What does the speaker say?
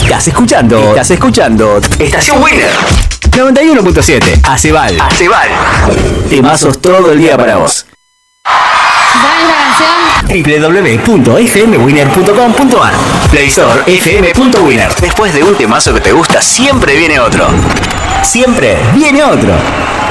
Estás escuchando Estación Winner 91.7. Acebal. Temazos todo el día para vos. ¿Saben esta canción? www.fmwinner.com.ar Play Store fm.winner. Después de un temazo que te gusta, siempre viene otro.